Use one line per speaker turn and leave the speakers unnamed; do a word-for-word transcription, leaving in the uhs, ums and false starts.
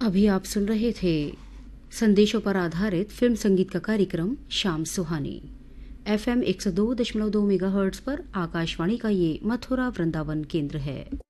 अभी आप सुन रहे थे संदेशों पर आधारित फिल्म संगीत का कार्यक्रम शाम सुहानी। एफएम एक सौ दो दशमलव दो मेगाहर्ट्ज पर आकाशवाणी का ये मथुरा वृंदावन केंद्र है।